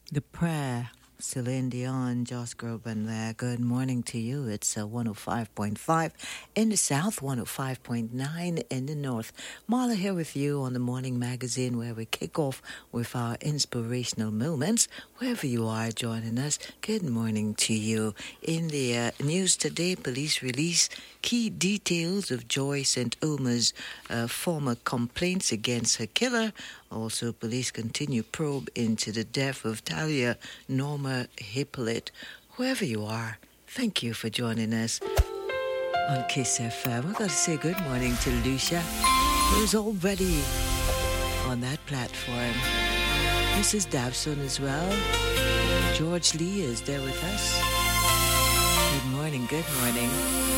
The prayer, Celine Dion, Josh Groban there. Good morning to you. It's 105.5 in the south, 105.9 in the north. Marla here with you on the Morning Magazine, where we kick off with our inspirational moments. Wherever you are joining us, good morning to you. In the news today, police release key details of Joy St. Omer's former complaints against her killer. Also, police continue probe into the death of Talia Norma Hippolyte. Whoever you are, thank you for joining us on Kiss FM. I've got to say good morning to Lucia, who's already on that platform. Mrs. Davson as well. George Lee is there with us. Good morning, good morning.